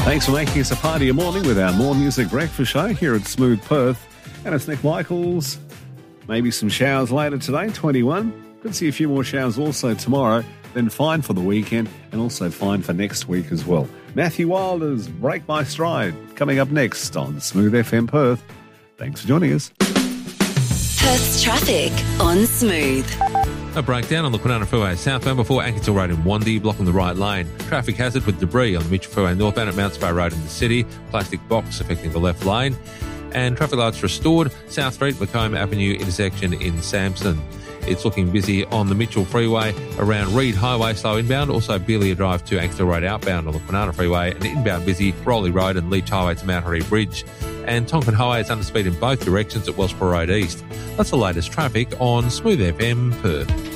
Thanks for making us a part of your morning with our More Music Breakfast Show here at Smooth Perth. And it's Nick Michaels. Maybe some showers later today, 21. Could see a few more showers also tomorrow. Then fine for the weekend and also fine for next week as well. Matthew Wilder's Break My Stride coming up next on Smooth FM Perth. Thanks for joining us. Perth's traffic on Smooth. A breakdown on the Kwinana Freeway southbound before Ankersall Road in Wandee, blocking the right lane. Traffic hazard with debris on the Mitchell Freeway northbound at Mount Sparrow Road in the city. Plastic box affecting the left lane. And traffic lights restored. South Street, Macomb Avenue intersection in Samson. It's looking busy on the Mitchell Freeway around Reed Highway, slow inbound. Also, Belia Drive to Ankersall Road outbound on the Kwinana Freeway. And inbound busy, Rowley Road and Leach Highway to Mount Harry Bridge. And Tonkin Highway is under speed in both directions at Wellsborough Road East. That's the latest traffic on Smooth FM Perth.